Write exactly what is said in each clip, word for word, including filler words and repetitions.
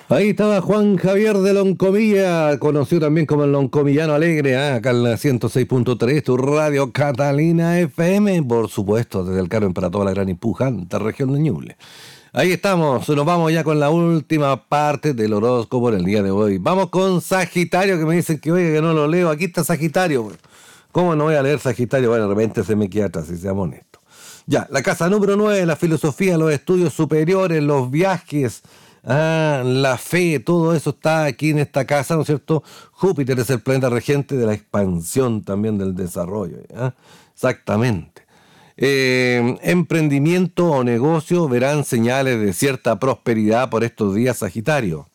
Ahí estaba Juan Javier de Loncomilla, conocido también como el Loncomillano Alegre, ¿eh? Acá en la ciento seis punto tres, tu radio Catalina F M, por supuesto, desde el Carmen para toda la gran y pujante región de Ñuble. Ahí estamos, nos vamos ya con la última parte del horóscopo del día de hoy. Vamos con Sagitario, que me dicen que oiga que no lo leo. Aquí está Sagitario. ¿Cómo no voy a leer Sagitario? Bueno, de repente se me queda atrás, si seamos honestos. Ya, la casa número nueve, la filosofía, los estudios superiores, los viajes, ah, la fe, todo eso está aquí en esta casa, ¿no es cierto? Júpiter es el planeta regente de la expansión también del desarrollo, ¿eh? Exactamente. Eh, emprendimiento o negocio verán señales de cierta prosperidad por estos días, Sagitario.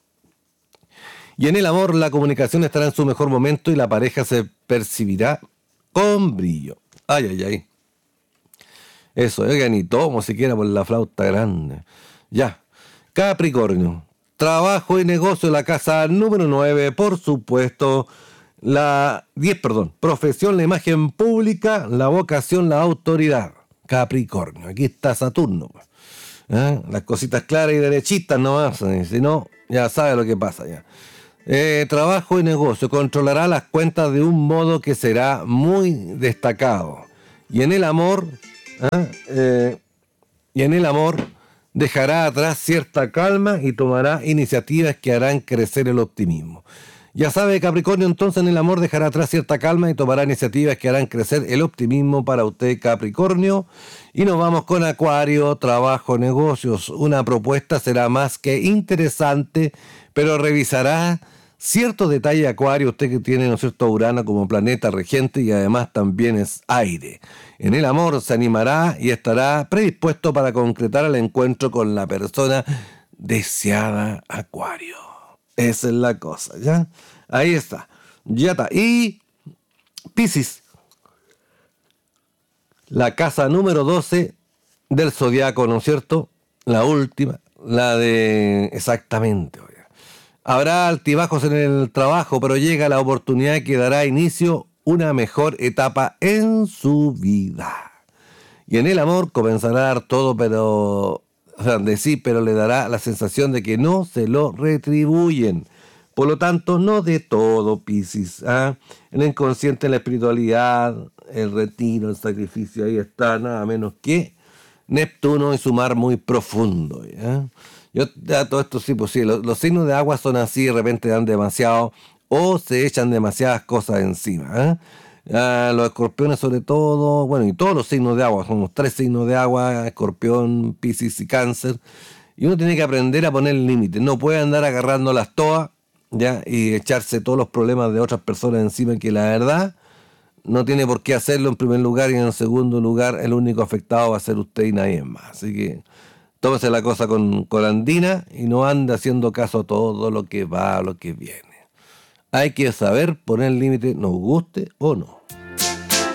Y en el amor la comunicación estará en su mejor momento y la pareja se percibirá con brillo. Ay, ay, ay. Eso, oigan, y tomo siquiera por la flauta grande. Ya. Capricornio. Trabajo y negocio, la casa número nueve, por supuesto. La diez, perdón. Profesión, la imagen pública, la vocación, la autoridad. Capricornio. Aquí está Saturno. ¿Eh? Las cositas claras y derechitas nomás. Si no, ya sabe lo que pasa ya. Eh, trabajo y negocio. Controlará las cuentas de un modo que será muy destacado. Y en el amor, ¿eh? Eh, y en el amor dejará atrás cierta calma y tomará iniciativas que harán crecer el optimismo. Ya sabe, Capricornio, entonces en el amor dejará atrás cierta calma y tomará iniciativas que harán crecer el optimismo para usted, Capricornio. Y nos vamos con Acuario, trabajo, negocios. Una propuesta será más que interesante, pero revisará ciertos detalles, Acuario, usted que tiene, ¿no es cierto?, Urano como planeta regente y además también es aire. En el amor se animará y estará predispuesto para concretar el encuentro con la persona deseada, Acuario. Esa es la cosa, ¿ya? Ahí está. Ya está. Y Piscis, la casa número doce del zodiaco, ¿no es cierto? La última, la de... Exactamente, oiga. Habrá altibajos en el trabajo, pero llega la oportunidad que dará inicio una mejor etapa en su vida. Y en el amor comenzará a dar todo, pero... O sea, de sí, pero le dará la sensación de que no se lo retribuyen. Por lo tanto, no de todo, Piscis. ¿Ah? El inconsciente, la espiritualidad, el retiro, el sacrificio, ahí está, nada menos que Neptuno y su mar muy profundo. ¿Ya? Yo, ya todo esto sí, pues sí, los, los signos de agua son así, de repente dan demasiado, o se echan demasiadas cosas encima. ¿Eh? Ah, los escorpiones sobre todo, bueno, y todos los signos de agua, somos tres signos de agua, escorpión, Piscis y cáncer, y uno tiene que aprender a poner límites, no puede andar agarrando las toas, ¿ya? Y echarse todos los problemas de otras personas encima, que la verdad no tiene por qué hacerlo en primer lugar, y en segundo lugar el único afectado va a ser usted y nadie más, así que tómese la cosa con, con andina y no ande haciendo caso a todo lo que va, lo que viene. Hay que saber poner límite, nos guste o no.